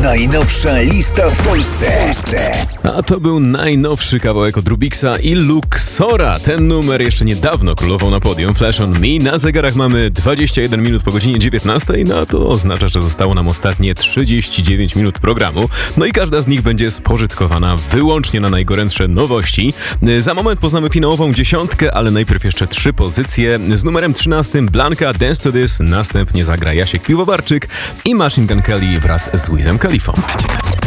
Najnowsza lista w Polsce. A to był najnowszy kawałek od Rubixa i Luxora. Ten numer jeszcze niedawno królował na podium. Flash on Me. Na zegarach mamy 21 minut po godzinie 19. No a to oznacza, że zostało nam ostatnie 39 minut programu. No i każda z nich będzie spożytkowana wyłącznie na najgorętsze nowości. Za moment poznamy finałową dziesiątkę, ale najpierw jeszcze 3 pozycje. Z numerem 13 Blanka, Dance to This. Następnie zagra Jasiek Piwowarczyk i Machine Gun Kelly wraz z Wizem Khalifą.